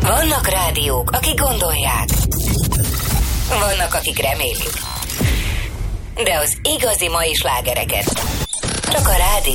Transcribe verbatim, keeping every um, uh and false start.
Vannak rádiók, akik gondolják. Vannak, akik remélik. De az igazi mai slágereket csak a rádió